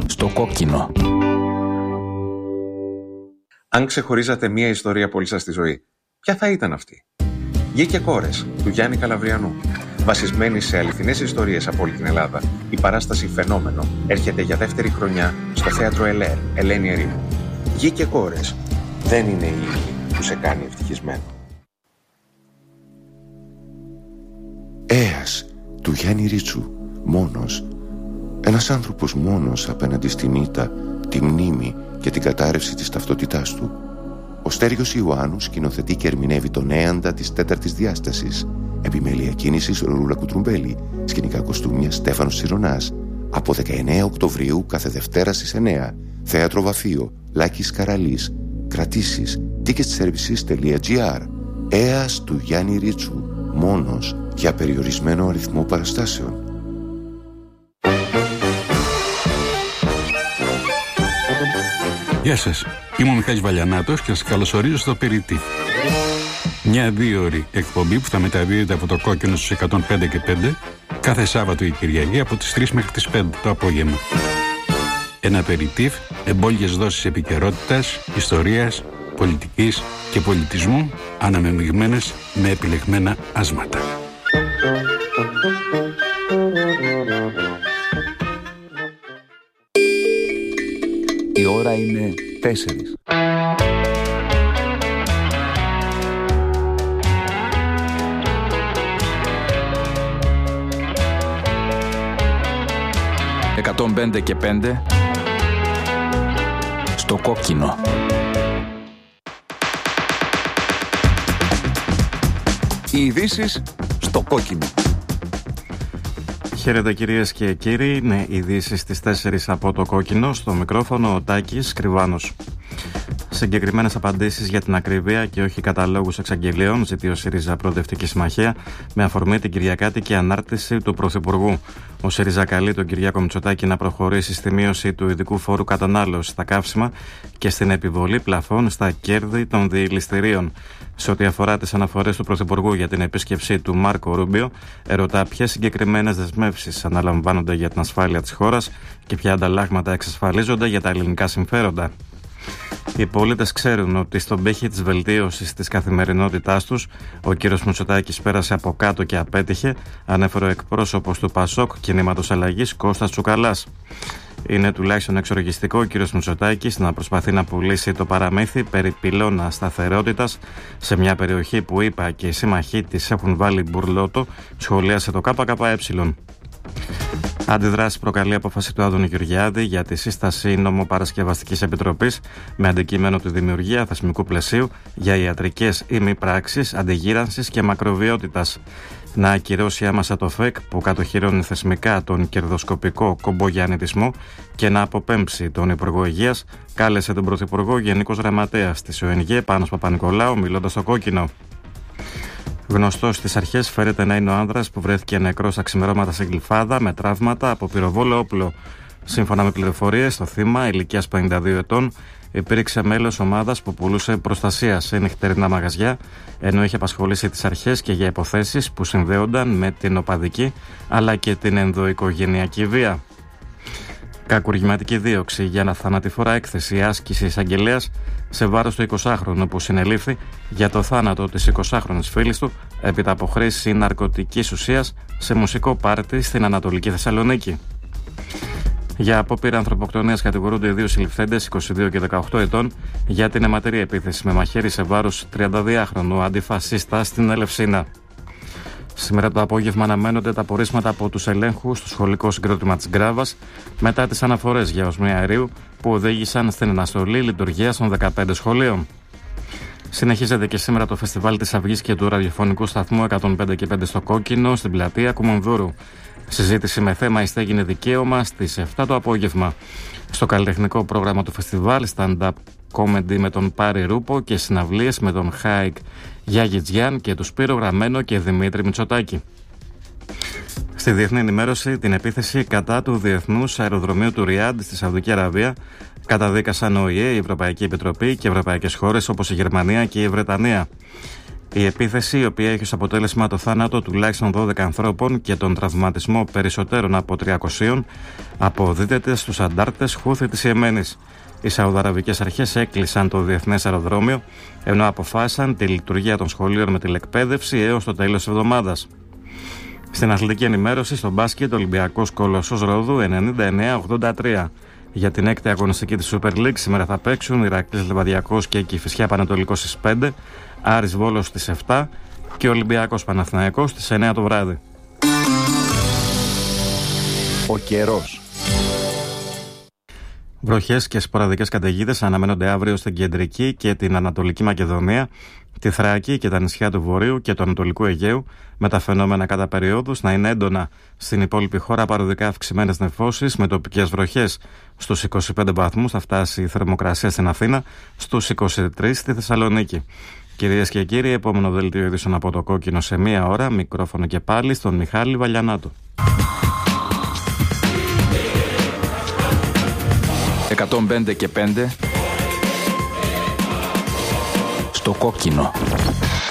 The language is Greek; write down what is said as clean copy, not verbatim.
Στο κόκκινο. Αν ξεχωρίζατε μία ιστορία από όλη σας στη ζωή, ποια θα ήταν αυτή? Γη και κόρες, του Γιάννη Καλαβριανού. Βασισμένη σε αληθινές ιστορίες από όλη την Ελλάδα, η παράσταση Φαινόμενο έρχεται για δεύτερη χρονιά στο θέατρο ΕΛΕΡ, Ελένη Ερήμου. Γη και κόρες δεν είναι η ύλη που σε κάνει ευτυχισμένο. Έας, του Γιάννη Ρίτσου, μόνος. Ένας άνθρωπος μόνος απέναντι στην ήττα, τη μνήμη και την κατάρρευση της ταυτότητάς του. Ο Στέργιος Ιωάννου σκηνοθετεί και ερμηνεύει τον Έαντα της τέταρτης διάστασης. Επιμέλεια κίνησης Ρούλα Κουτρουμπέλη. Σκηνικά κοστούμια Στέφανος Τσιρονάς. Από 19 Οκτωβρίου κάθε Δευτέρα στις 9. Θέατρο Βαφείο, Λάκης Καραλής. Κρατήσεις ticketservices.gr. Έας του Γιάννη Ρίτσου, μόνος, για περιορισμένο αριθμό παραστάσεων. Γεια σας, είμαι ο Μιχάλης Βαλιανάτος και σας καλωσορίζω στο Περιτύφ. Μια 2ωρη εκπομπή που θα μεταδίδεται από το κόκκινο στους 105 και 5 κάθε Σάββατο ή Κυριακή από τις 3 μέχρι τις 5 το απόγευμα. Ένα Περιτύφ, εμπόλιες δόσεις επικαιρότητας, ιστορίας, πολιτικής και πολιτισμού, αναμεμειγμένες με επιλεγμένα άσματα. Η ώρα είναι 4. «105 και 5» στο κόκκινο. Οι ειδήσεις στο κόκκινο. Χαίρετε κυρίες και κύριοι, είναι ειδήσεις στις 4 από το κόκκινο. Στο μικρόφωνο ο Τάκης Κρυβάνος. Συγκεκριμένες απαντήσεις για την ακρίβεια και όχι καταλόγους εξαγγελίων ζητεί ο ΣΥΡΙΖΑ Προοδευτική Συμμαχία με αφορμή την κυριακάτικη ανάρτηση του Πρωθυπουργού. Ο ΣΥΡΙΖΑ καλεί τον Κυριάκο Μητσοτάκη να προχωρήσει στη μείωση του ειδικού φόρου κατανάλωσης στα καύσιμα και στην επιβολή πλαφών στα κέρδη των διελιστηρίων. Σε ό,τι αφορά τις αναφορές του Πρωθυπουργού για την επίσκεψη του Μάρκο Ρούμπιο, ερωτά ποιες συγκεκριμένες δεσμεύσεις αναλαμβάνονται για την ασφάλεια της χώρας και ποια ανταλλάγματα εξασφαλίζονται για τα ελληνικά συμφέροντα. Οι πολίτες ξέρουν ότι στον πύχη της βελτίωσης της καθημερινότητάς τους ο κύριος Μητσοτάκης πέρασε από κάτω και απέτυχε, ανέφερε ο εκπρόσωπος του ΠΑΣΟΚ Κινήματος Αλλαγής Κώστας Τσουκαλάς. Είναι τουλάχιστον εξοργιστικό ο κύριος Μητσοτάκης να προσπαθεί να πουλήσει το παραμύθι περί πυλώνα σταθερότητας σε μια περιοχή που είπα και οι σύμμαχοί της έχουν βάλει μπουρλότο, σχολίασε το ΚΚΕ. Αντιδράση προκαλεί απόφαση του Άδωνη Γεωργιάδη για τη σύσταση νομοπαρασκευαστικής επιτροπής με αντικείμενο τη δημιουργία θεσμικού πλαισίου για ιατρικές ή μη πράξεις αντιγύρανσης και μακροβιότητας. Να ακυρώσει άμεσα το ΦΕΚ που κατοχυρώνει θεσμικά τον κερδοσκοπικό κομπογιαννητισμό και να αποπέμψει τον Υπουργό Υγείας, κάλεσε τον Πρωθυπουργό Γενικός Γραμματέας της ΟΕΝΓΕ Πάνος Παπα-Νικολάου μιλώντας στο κόκκινο. Γνωστός στις αρχές φέρεται να είναι ο άνδρας που βρέθηκε νεκρός στα ξημερώματα σε Γλυφάδα με τραύματα από πυροβόλο όπλο. Σύμφωνα με πληροφορίες, το θύμα ηλικίας 52 ετών υπήρξε μέλος ομάδας που πουλούσε προστασία σε νυχτερινά μαγαζιά, ενώ είχε απασχολήσει τις αρχές και για υποθέσεις που συνδέονταν με την οπαδική αλλά και την ενδοοικογενειακή βία. Κακουργηματική δίωξη για θανατηφόρα έκθεση άσκηση εισαγγελέας σε βάρος του 20χρονου που συνελήφθη για το θάνατο της 20χρονης φίλης του έπειτα από χρήση ναρκωτικής ουσίας σε μουσικό πάρτι στην Ανατολική Θεσσαλονίκη. Για απόπειρα ανθρωποκτονίας κατηγορούνται οι δύο συλληφθέντες 22 και 18 ετών για την αιματηρή επίθεση με μαχαίρι σε βάρος 32χρονου αντιφασίστα στην Ελευσίνα. Σήμερα το απόγευμα αναμένονται τα πορίσματα από τους ελέγχους στο σχολικό συγκρότημα της Γκράβας μετά τις αναφορές για οσμία αερίου που οδήγησαν στην αναστολή λειτουργίας των 15 σχολείων. Συνεχίζεται και σήμερα το φεστιβάλ της Αυγής και του ραδιοφωνικού σταθμού 105 και 5 στο Κόκκινο στην πλατεία Κουμουνδούρου. Συζήτηση με θέμα «Η στέγη είναι δικαίωμα» στις 7 το απόγευμα. Στο καλλιτεχνικό πρόγραμμα του φεστιβάλ stand-up comedy με τον Πάρη Ρούπο και συναυλίες με τον Χάικ Γιάγη Τζιάν και του Σπύρο Γραμμένο και Δημήτρη Μητσοτάκη. Στη διεθνή ενημέρωση, την επίθεση κατά του Διεθνούς Αεροδρομίου του Ριάντ στη Σαουδική Αραβία καταδίκασαν ο ΟΗΕ, η Ευρωπαϊκή Επιτροπή και ευρωπαϊκές χώρες όπως η Γερμανία και η Βρετανία. Η επίθεση, η οποία έχει ως αποτέλεσμα το θάνατο τουλάχιστον 12 ανθρώπων και τον τραυματισμό περισσότερων από 300, αποδίδεται στους αντάρτες Χούθη της Ιεμένης. Οι Σαουδαραβικές αρχές έκλεισαν το διεθνές αεροδρόμιο, ενώ αποφάσισαν τη λειτουργία των σχολείων με τηλεκπαίδευση έως το τέλος της εβδομάδας. Στην αθλητική ενημέρωση, στο μπάσκετ, ο Ολυμπιακός Κολοσσός Ρόδου 99-83. Για την έκτη αγωνιστική της Super League σήμερα θα παίξουν Ηρακλής Λεβαδιακός και Κηφισιά Πανατολικός στις 5, Άρης Βόλος στις 7 και Ολυμπιακός Παναθηναϊκός στις 9 το βράδυ. Ο καιρός. Βροχές και σποραδικές καταιγίδες αναμένονται αύριο στην κεντρική και την Ανατολική Μακεδονία, τη Θράκη και τα νησιά του Βορείου και του Ανατολικού Αιγαίου, με τα φαινόμενα κατά περιόδους να είναι έντονα. Στην υπόλοιπη χώρα παροδικά αυξημένες νεφώσεις με τοπικές βροχές. Στους 25 βαθμούς θα φτάσει η θερμοκρασία στην Αθήνα, στους 23 στη Θεσσαλονίκη. Κυρίες και κύριοι, επόμενο δελτίο ειδήσεων από το Κόκκινο σε μία ώρα. Μικρόφωνο και πάλι στον Μιχάλη Βαλιανάτο. 105 και 5 στο Κόκκινο.